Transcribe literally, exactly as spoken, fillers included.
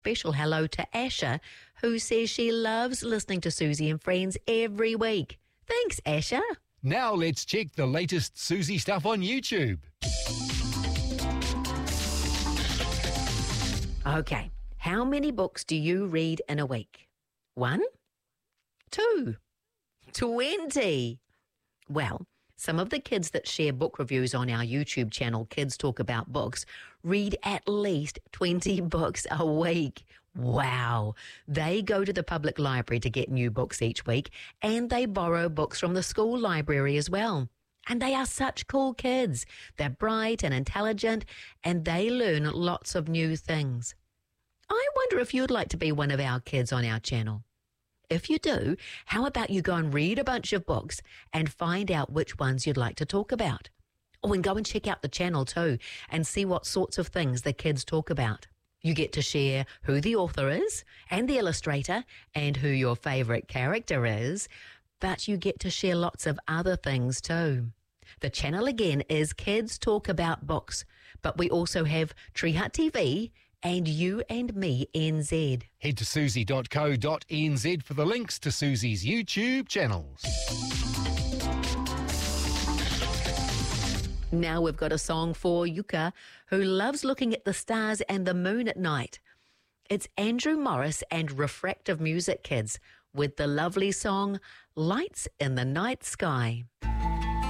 special hello to Asha, who says she loves listening to Susie and Friends every week. Thanks, Asha. Now let's check the latest Susie stuff on YouTube. Okay, how many books do you read in a week? One? Two? Twenty? Well, some of the kids that share book reviews on our YouTube channel, Kids Talk About Books, read at least twenty books a week. Wow. They go to the public library to get new books each week, and they borrow books from the school library as well. And they are such cool kids. They're bright and intelligent, and they learn lots of new things. I wonder if you'd like to be one of our kids on our channel. If you do, how about you go and read a bunch of books and find out which ones you'd like to talk about? Oh, and go and check out the channel too and see what sorts of things the kids talk about. You get to share who the author is and the illustrator and who your favourite character is, but you get to share lots of other things too. The channel again is Kids Talk About Books, but we also have Tree Hut T V and You and Me N Z. Head to susie dot co dot n z for the links to Susie's YouTube channels. Now we've got a song for Yuka, who loves looking at the stars and the moon at night. It's Andrew Morris and Refractive Music Kids with the lovely song Lights in the Night Sky.